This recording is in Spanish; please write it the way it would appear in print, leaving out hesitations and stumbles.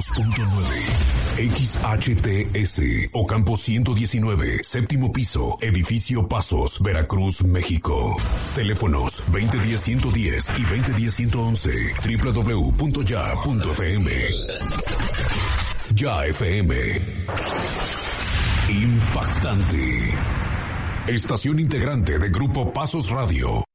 92.9 XHTS, Ocampo 119, séptimo piso, edificio Pasos, Veracruz, México. Teléfonos 2010-110 y 2010-111, www.ya.fm. Ya FM. Impactante. Estación integrante de Grupo Pasos Radio.